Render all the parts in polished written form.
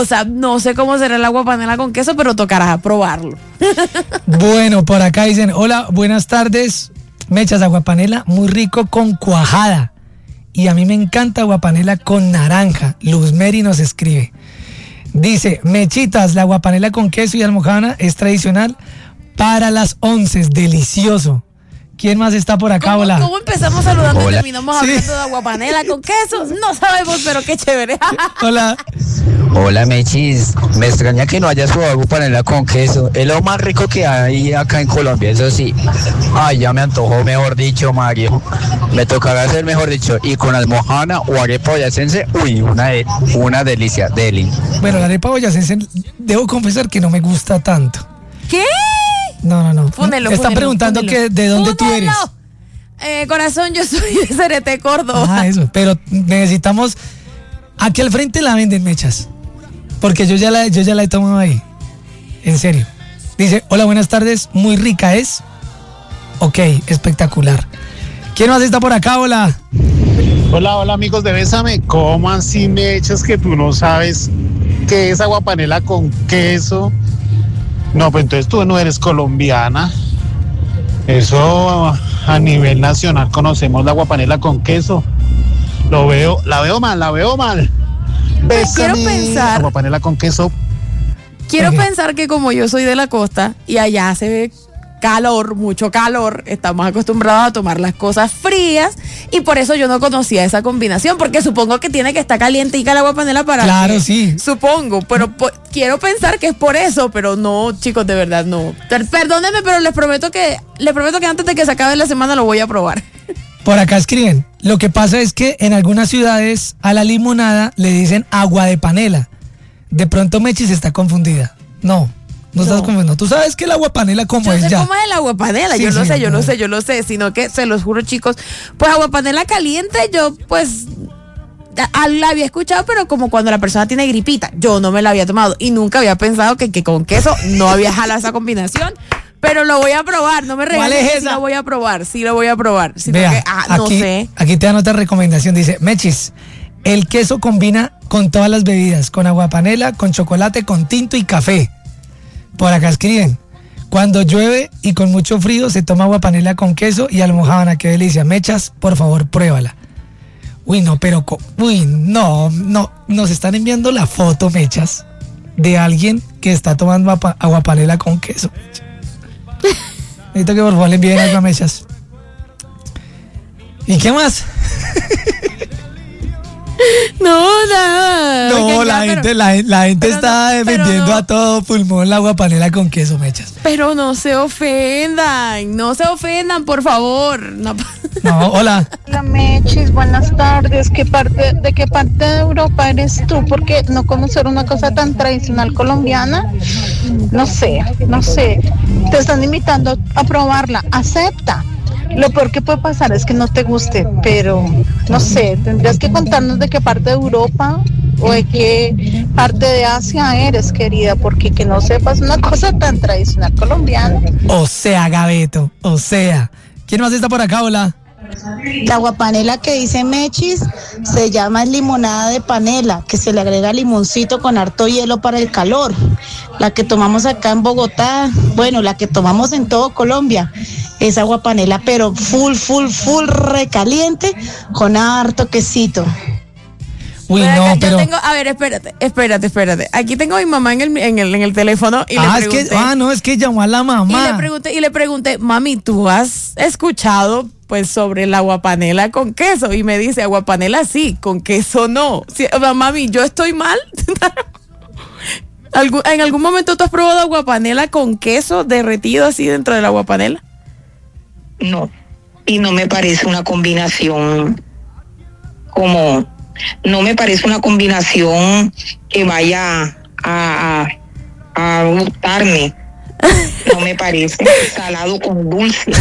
O sea, no sé cómo será el aguapanela con queso, pero tocará probarlo. Bueno, por acá dicen, hola, buenas tardes. Mechas, aguapanela muy rico con cuajada. Y a mí me encanta aguapanela con naranja. Luz Meri nos escribe. Dice, Mechitas, la aguapanela con queso y almojábana es tradicional para las 11, delicioso. ¿Quién más está por acá? Hola. ¿Cómo empezamos saludando Hola. y terminamos hablando de aguapanela con queso? No sabemos, pero qué chévere. Hola. Hola Mechis, me extraña que no hayas probado aguapanela con queso. Es lo más rico que hay acá en Colombia, eso sí. Ay, ya me antojó, mejor dicho, Mario. Me tocará hacer, mejor dicho, y con almojábana o arepa boyacense, uy, una delicia, deli. Bueno, la arepa boyacense, debo confesar que no me gusta tanto. ¿Qué? No. Fúnelo, Están preguntando fúnelo. que de dónde tú eres. Corazón, yo soy de Cereté, Córdoba. Ah, eso, pero necesitamos... Aquí al frente la venden, Mechas. Porque yo ya la he tomado ahí. En serio. Dice, hola, buenas tardes, muy rica es. Ok, espectacular. ¿Quién más está por acá? Hola. Hola amigos de Bésame, ¿cómo así me echas que tú no sabes qué es aguapanela con queso? No, pues entonces tú no eres colombiana. Eso a nivel nacional conocemos la aguapanela con queso. La veo mal. Bésame. Quiero pensar. Aguapanela con queso. Quiero Ok. pensar que como yo soy de la costa y allá hace calor, mucho calor, estamos acostumbrados a tomar las cosas frías y por eso yo no conocía esa combinación, porque supongo que tiene que estar calientica la aguapanela para Claro, que- sí. Supongo, pero quiero pensar que es por eso, pero no, chicos, de verdad no. Perdónenme, pero les prometo que antes de que se acabe la semana lo voy a probar. Por acá escriben. Lo que pasa es que en algunas ciudades a la limonada le dicen agua de panela. De pronto Mechis está confundida. No estás confundiendo. Tú sabes que el agua panela como Yo es sé ya. cómo es el aguapanela, Sí, yo lo sí, sé, yo no. lo sé, sino que se los juro, chicos, pues aguapanela caliente yo pues la había escuchado, pero como cuando la persona tiene gripita, yo no me la había tomado y nunca había pensado que con queso no había jalado esa combinación, pero lo voy a probar, no me ¿Cuál regales, es sí esa? lo voy a probar, sino Vea, que, no aquí, sé. aquí te dan otra recomendación. Dice, Mechis, el queso combina con todas las bebidas, con aguapanela, con chocolate, con tinto y café. Por acá escriben, cuando llueve y con mucho frío se toma aguapanela con queso y almojábana, qué delicia. Mechas, por favor, pruébala. Uy, no, pero, no, nos están enviando la foto, Mechas, de alguien que está tomando aguapanela con queso. Necesito que por favor le envíen algo a Mechas. ¿Y qué más? No, nada. No, que la ya, gente, pero- la gente pero está no, pero defendiendo no. a todo pulmón la aguapanela con queso, Mechas. Pero no se ofendan, por favor. No. No, hola. Hola Mechis, buenas tardes. ¿De qué parte de Europa eres tú? Porque no conocer una cosa tan tradicional colombiana, no sé. Te están invitando a probarla, acepta. Lo peor que puede pasar es que no te guste, pero no sé, tendrías que contarnos de qué parte de Europa o de qué parte de Asia eres, querida, porque que no sepas una cosa tan tradicional colombiana. O sea, Gabeto, o sea. ¿Quién más está por acá? Hola. La aguapanela que dice Mechis se llama limonada de panela, que se le agrega limoncito con harto hielo para el calor. La que tomamos acá en Bogotá, bueno, la que tomamos en todo Colombia, es aguapanela, pero full recaliente con harto quesito. Uy, Ven no, acá, pero... Yo tengo, a ver, espérate. Aquí tengo a mi mamá en el teléfono y le pregunté. Es que llamó a la mamá. Y le pregunté, mami, ¿tú has escuchado pues sobre la aguapanela con queso? Y me dice, aguapanela sí, con queso no. Sí, o sea, mami, ¿yo estoy mal? ¿En algún momento tú has probado aguapanela con queso derretido así dentro de la aguapanela? No, y no me parece una combinación no me parece una combinación que vaya a gustarme. No me parece salado con dulce.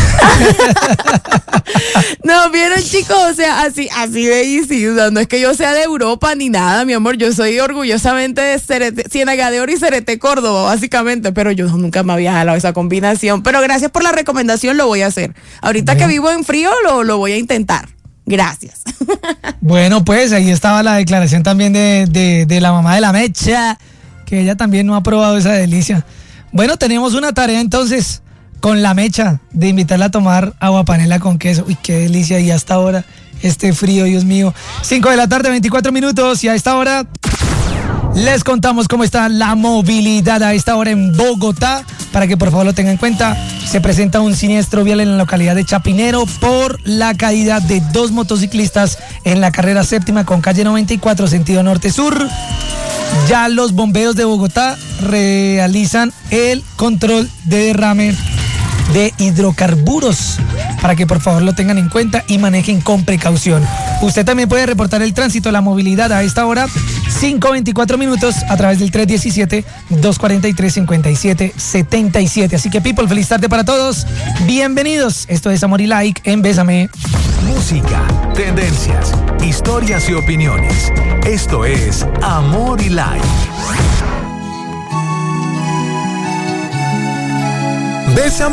No, vieron, chicos, o sea, así de easy, o sea, no es que yo sea de Europa ni nada, mi amor, yo soy orgullosamente de Ciénaga de Oro y Cereté, Córdoba, básicamente, pero yo nunca me había jalado esa combinación, pero gracias por la recomendación, lo voy a hacer. Ahorita que vivo en frío, lo voy a intentar. Gracias. Bueno, pues ahí estaba la declaración también de la mamá de la Mecha, que ella también no ha probado esa delicia. Bueno, tenemos una tarea entonces con la Mecha de invitarla a tomar aguapanela con queso. Uy, qué delicia. Y hasta ahora, este frío, Dios mío. 5 de la tarde, 24 minutos. Y a esta hora les contamos cómo está la movilidad a esta hora en Bogotá. Para que por favor lo tengan en cuenta, se presenta un siniestro vial en la localidad de Chapinero por la caída de 2 motociclistas en la carrera séptima con calle 94, sentido norte-sur. Ya los bomberos de Bogotá realizan el control de derrame de hidrocarburos, para que por favor lo tengan en cuenta y manejen con precaución. Usted también puede reportar el tránsito, la movilidad a esta hora, 5:24 minutos, a través del 317-243-5777. Así que, people, feliz tarde para todos. Bienvenidos. Esto es Amor y Like en Bésame. Música, tendencias, historias y opiniones. Esto es Amor y Like. Bésame.